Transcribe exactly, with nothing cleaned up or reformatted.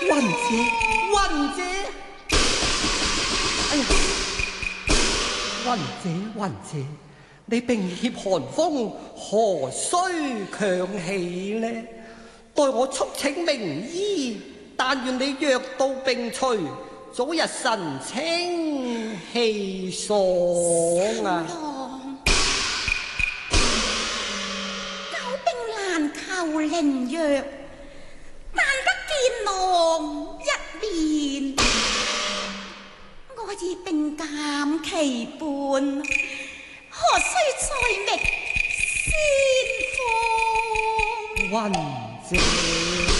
雲姐，雲姐，哎呀，雲姐，雲姐，你並挾寒風，何須強氣呢？待我速請名醫，但願你藥到病除，早日神清氣爽啊！ 久病難求靈藥，但得見郎一面，我已病減期半，何須再覓先鋒？ 雲姐。